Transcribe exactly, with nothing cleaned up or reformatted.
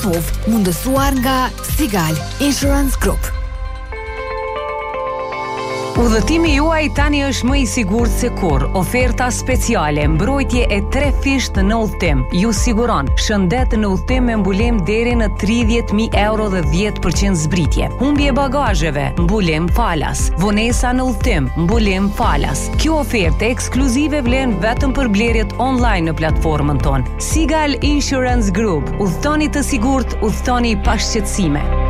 Kosovë, mundësuar nga Sigal Insurance Group. Udhëtimi juaj tani është më i sigurt se kur. Oferta speciale, mbrojtje e tre fisht në udhëtim. Ju siguron shëndet në udhëtim me mbulem deri në tridhjetë mijë euro dhe dhjetë përqind zbritje. Humbje bagazheve, mbulem falas. Vonesa në udhëtim, mbulem falas. Kjo ofertë ekskluzive vlen vetëm për blerjet online në platformën tonë. Sigal Insurance Group. Udhëtoni të sigurt, udhëtoni pa shqetësime.